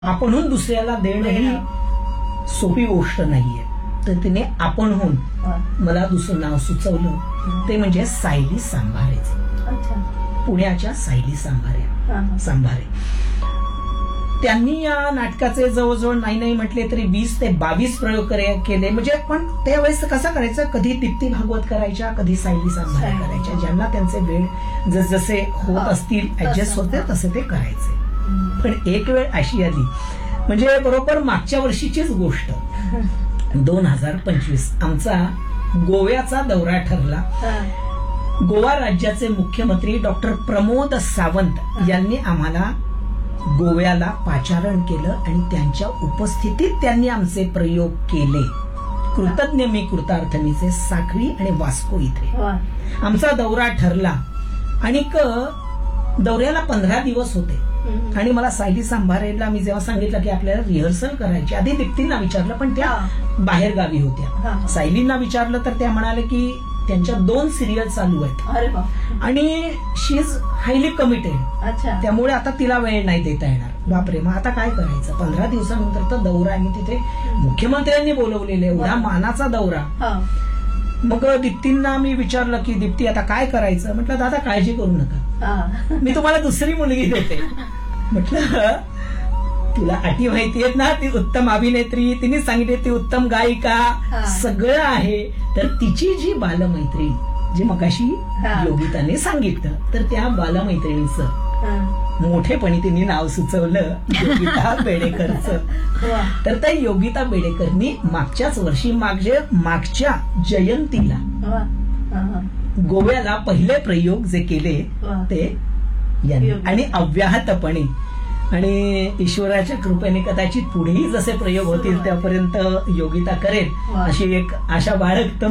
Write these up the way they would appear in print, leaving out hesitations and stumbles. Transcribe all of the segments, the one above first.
आपणहून दुसऱ्याला देणं ही सोपी गोष्ट नाहीये. तर तिने आपणहून मला दुसरं नाव सुचवलं, ते म्हणजे सायली सांभारेचं. पुण्याच्या सायली सांभारे. त्यांनी या नाटकाचे जवळजवळ नाही म्हटले तरी 20 ते 22 प्रयोग केले. म्हणजे पण त्यावेळेस कसं करायचं, कधी दीप्ती भागवत करायच्या, कधी सायली सांभारे करायच्या. ज्यांना त्यांचे वेळ जसजसे होत असतील ऍडजस्ट होते तसे ते करायचे. पण एक वेळ अशी आली, म्हणजे बरोबर मागच्या वर्षीचीच गोष्ट, 2025 आमचा गोव्याचा दौरा ठरला. गोवा राज्याचे मुख्यमंत्री डॉक्टर प्रमोद सावंत यांनी आम्हाला गोव्याला पाचारण केलं आणि त्यांच्या उपस्थितीत त्यांनी आमचे प्रयोग केले. कृतज्ञ मी कृतार्थनीचे. साखळी आणि वास्को इथे आमचा दौरा ठरला आणि दौऱ्याला 15 दिवस होते. आणि मला सायली सांभारेला मी जेव्हा सांगितलं की आपल्याला रिहर्सल करायची, आधी दीप्तींना विचारलं पण त्या बाहेर गावी होत्या. सायलींना विचारलं तर त्या म्हणाले की त्यांच्या 2 सिरियल चालू आहेत आणि शी इज हायली कमिटेड, त्यामुळे आता तिला वेळ नाही देता येणार. बापरे, मग आता काय करायचं? 15 दिवसानंतर तर दौरा आणि तिथे मुख्यमंत्र्यांनी बोलवलेले, एवढा मानाचा दौरा. मग दीप्तींना मी विचारलं की दीप्ती आता काय करायचं? म्हटलं दादा काळजी करू नका, मी तुम्हाला दुसरी मुलगी देते. म्हटलं तुला अटी माहिती आहेत ना, ती उत्तम अभिनेत्री, तिने सांगितले ती उत्तम गायिका, सगळं आहे. तर तिची जी बालमैत्रीण, जी मगाशी योगिताने सांगितलं, तर त्या बालमैत्रिणीचं मोठेपणी तिने नाव सुचवलं, योगिता बेडेकरचं. तर त्या योगिता बेडेकरनी मागच्याच वर्षी मागच्या जयंतीला गोव्याला पहिले प्रयोग जे केले ते यांनी, आणि अव्याहतपणे. आणि ईश्वराच्या कृपेने कदाचित पुढेही जसे प्रयोग होतील त्यापर्यंत योगिता करेल अशी एक आशा बाळगतो.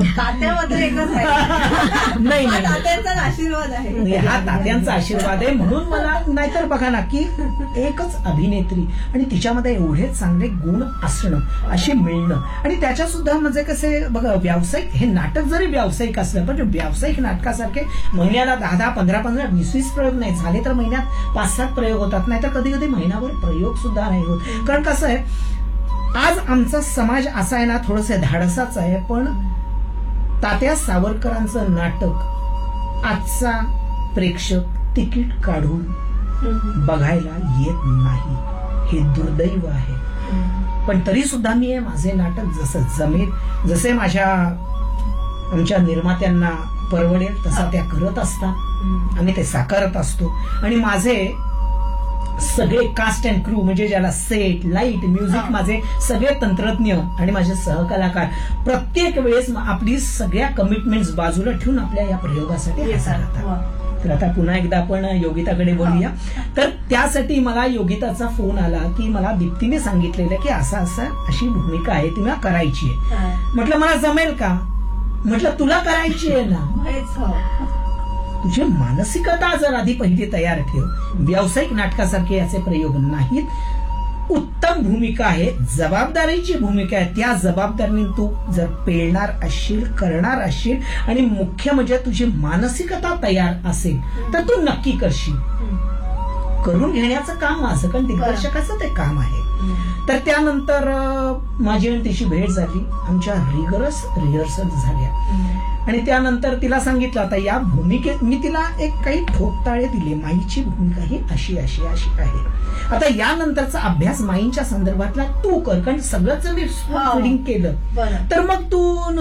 नाही, आशीर्वाद आहे, हा तात्यांचा आशीर्वाद आहे. म्हणून मला, नाहीतर बघा ना की एकच अभिनेत्री आणि तिच्यामध्ये एवढे चांगले गुण असणं, अशी मिळणं, आणि त्याच्या सुद्धा म्हणजे कसे बघा, व्यावसायिक हे नाटक जरी व्यावसायिक असलं पण व्यावसायिक नाटकासारखे महिन्याला 10-10, 15-15, 20-20 प्रयोग नाही झाले तर महिन्यात 5-7 प्रयोग होतात, नाही तर कधी कधी महिनाभर प्रयोग सुद्धा नाही होत. कारण कसं आहे, आज आमचा समाज असा आहे ना, थोडंसं धाडसाच आहे, पण तात्या सावरकरांचं नाटक आजचा प्रेक्षक तिकीट काढून बघायला येत नाही, हे दुर्दैव आहे. पण तरी सुद्धा मी माझे नाटक जसं जमेल, जसे आमच्या निर्मात्यांना परवडेल तसा त्या करत असतात, आम्ही ते साकारत असतो. आणि माझे सगळे कास्ट अँड क्रू, म्हणजे ज्याला सेट, लाईट, म्युझिक, माझे सगळे तंत्रज्ञ आणि माझे सहकलाकार प्रत्येक वेळेस आपली सगळ्या कमिटमेंट्स बाजूला ठेवून आपल्या या प्रयोगासाठी हजर राहतात. तर आता पुन्हा एकदा आपण योगिताकडे बोलूया. तर त्यासाठी मला योगिताचा फोन आला की मला दीप्तीने सांगितलेलं की अशी भूमिका आहे, ती मला करायची आहे. म्हटलं मला जमेल का? म्हटलं तुला करायची आहे ना, तुझी मानसिकता जर आधी पहिली तयार ठेव. व्यावसायिक नाटकासारखे याचे प्रयोग नाहीत. उत्तम भूमिका आहे, जबाबदारीची भूमिका आहे. त्या जबाबदारीने तू जर पेलणार असशील, करणार असशील, आणि मुख्य म्हणजे तुझी मानसिकता तयार असेल तर तू नक्की करशील. करून घेण्याचं काम माझं, कारण दिग्दर्शकाचं ते काम आहे. तर त्यानंतर माझी आणि तिची भेट झाली, आमच्या रिगरस रिहर्सल झाल्या, आणि त्यानंतर तिला सांगितलं आता या भूमिकेत मी तिला काही ठोकताळे दिले, माईची भूमिका ही अशी अशी अशी आहे. आता यानंतरचा अभ्यास माईंच्या संदर्भातला तू कर, कारण सगळंच मी फीडिंग केलं तर मग तू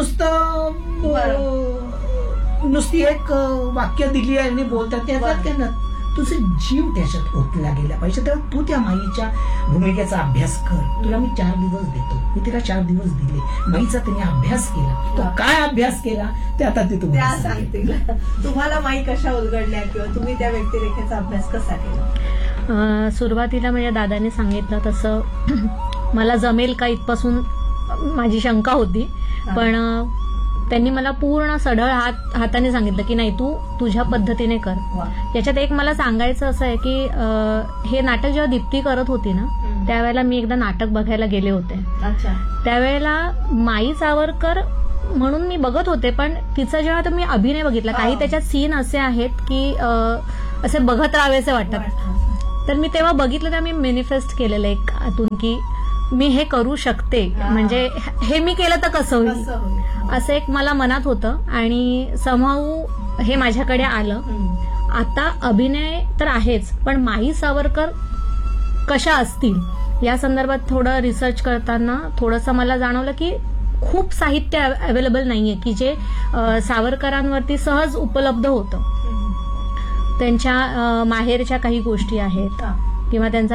नुसती एक वाक्य दिली आणि बोलतात त्याच्यात तुझे जीव त्याच्यात ओतला गेला पाहिजे. तेव्हा तू त्या माईच्या भूमिकेचा अभ्यास कर. तुला मी 4 दिवस देतो. मी तिला 4 दिवस दिले. माईचा तिने अभ्यास केला. तो काय अभ्यास केला ते आता ती तुम्हाला सांगतील. तुम्हाला माई कशा उलगडल्या किंवा तुम्ही त्या व्यक्तिरेखेचा अभ्यास कसा केला? सुरुवातीला म्हणजे दादाने सांगितलं तसं मला जमेल का इथपासून माझी शंका होती, पण त्यांनी मला पूर्ण सढळ हाताने सांगितलं की नाही, तू तुझ्या पद्धतीने कर. याच्यात एक मला सांगायचं असं आहे की हे नाटक जेव्हा दीप्ती करत होती ना, त्यावेळेला मी एकदा नाटक बघायला गेले होते. त्यावेळेला माई सावरकर म्हणून मी बघत होते, पण तिचा जेव्हा तुम्ही अभिनय बघितला, काही त्याच्यात सीन असे आहेत की असे बघत राहावेसे वाटतात. तर मी तेव्हा बघितलं, तर मी मॅनिफेस्ट केलेलं एक आतून की मी हे करू शकते, म्हणजे हे मी केलं तर कसं होईल, कसं होईल? असं एक मला मनात होतं आणि समहाऊ हे माझ्याकडे आलं. आता अभिनय तर आहेच, पण माई सावरकर कशा असतील या संदर्भात थोडं रिसर्च करताना थोडंसं मला जाणवलं की खूप साहित्य अवेलेबल नाहीये की जे सावरकरांवरती सहज उपलब्ध होतं. त्यांच्या माहेरच्या काही गोष्टी आहेत किंवा त्यांचा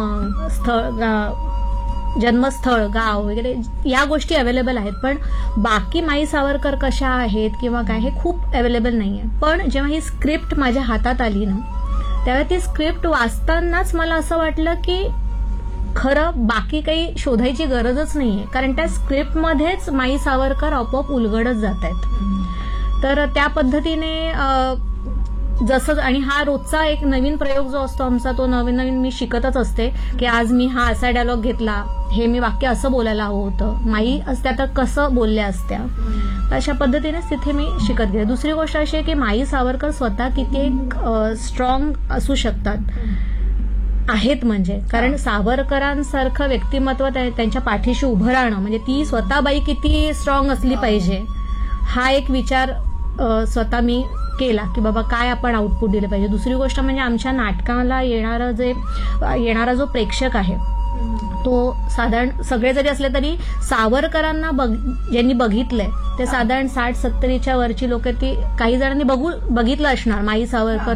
जन्मस्थळ, गाव वगैरे या गोष्टी अवेलेबल आहेत, पण बाकी माई सावरकर कशा आहेत किंवा काय हे खूप अवेलेबल नाहीये. पण जेव्हा ही स्क्रिप्ट माझ्या हातात आली ना, तेव्हा ती स्क्रिप्ट वाचतानाच मला असं वाटलं की खरं बाकी काही शोधायची गरजच नाहीये, कारण त्या स्क्रिप्टमध्येच माई सावरकर आपोआप उलगडत जात आहेत. तर त्या पद्धतीने जसं, आणि हा रोजचा एक नवीन प्रयोग जो असतो आमचा, तो नवीन नवीन मी शिकतच असते की आज मी हा असा डायलॉग घेतला, हे मी वाक्य असं बोलायला हवं होतं, माई असत्या तर कसं बोलल्या असत्या. अशा पद्धतीनेच तिथे मी शिकत गेले. दुसरी गोष्ट अशी आहे की माई सावरकर स्वतः किती एक स्ट्रॉंग असू शकतात आहेत, म्हणजे कारण सावरकरांसारखं व्यक्तिमत्व त्यांच्या पाठीशी उभं राहणं म्हणजे ती स्वतः बाई किती स्ट्रॉंग असली पाहिजे, हा एक विचार स्वतः मी केला की बाबा काय आपण आउटपुट दिलं पाहिजे. दुसरी गोष्ट म्हणजे आमच्या नाटकाला येणारा जो प्रेक्षक आहे तो साधारण सगळे जरी असले तरी सावरकरांना ज्यांनी बघितलंय ते साधारण 60-70च्या वरची लोक, ती काही जणांनी बघितलं असणार माई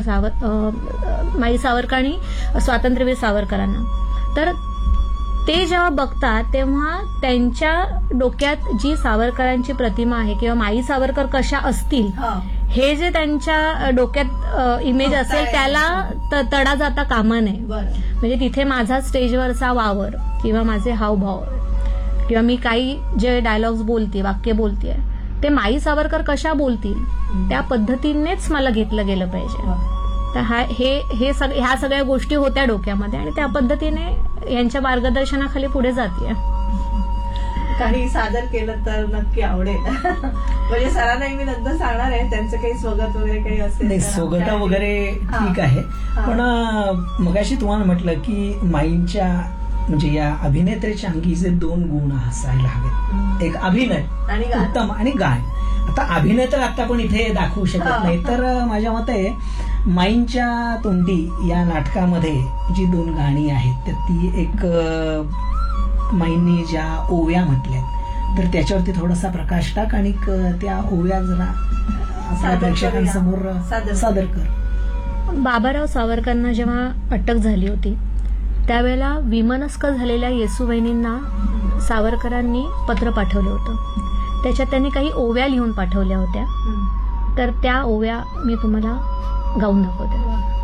सावरकर आणि स्वातंत्र्यवीर सावरकरांना. तर ते जेव्हा बघतात तेव्हा त्यांच्या डोक्यात जी सावरकरांची प्रतिमा आहे किंवा माई सावरकर कशा असतील हे जे त्यांच्या डोक्यात इमेज असेल त्याला तडा जाता कामा नये. म्हणजे तिथे माझा स्टेजवरचा वावर किंवा माझे हावभाव किंवा मी काही जे डायलॉग्स बोलते, वाक्य बोलते, ते माई सावरकर कशा बोलतील त्या पद्धतीनेच मला घेतलं गेलं पाहिजे. तर ह्या सगळ्या गोष्टी होत्या डोक्यामध्ये आणि त्या पद्धतीने यांच्या मार्गदर्शनाखाली पुढे जाते. काही सादर केलं तर नक्की आवडेल. म्हणजे सरांना मी नंतर सांगणार आहे त्यांचं काही स्वगत वगैरे काही असेल. नाही, स्वगता वगैरे ठीक आहे, पण मगाशी तुम्हाला म्हटलं की माईंच्या म्हणजे या अभिनेत्रीच्या अंगी जे 2 गुण असायला हवेत, एक अभिनय उत्तम आणि गायन. आता अभिनय तर आता पण इथे दाखवू शकत नाही, तर माझ्या मते माईंच्या तोंडी या नाटकामध्ये जी 2 गाणी आहेत तर ती एक माईंनी ज्या ओव्या म्हटल्यात तर त्याच्यावरती थोडासा प्रकाश टाक आणि त्या ओव्या जरा आपल्या प्रेक्षकांसमोर सादर कर. बाबाराव सावरकरांना जेव्हा अटक झाली होती त्यावेळेला विमनस्क झालेल्या येसूवहिनींना सावरकरांनी पत्र पाठवलं होतं. त्याच्यात त्यांनी काही ओव्या लिहून पाठवल्या होत्या, तर त्या ओव्या मी तुम्हाला गाऊन दाखवते.